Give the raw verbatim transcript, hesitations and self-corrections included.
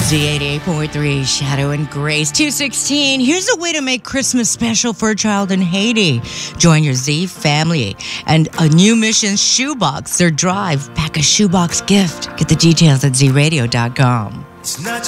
Z eighty-eight point three, Shadow and Grace. two sixteen, here's a way to make Christmas special for a child in Haiti. Join your Z family and a new mission shoebox. Their drive, pack a shoebox gift. Get the details at z radio dot com.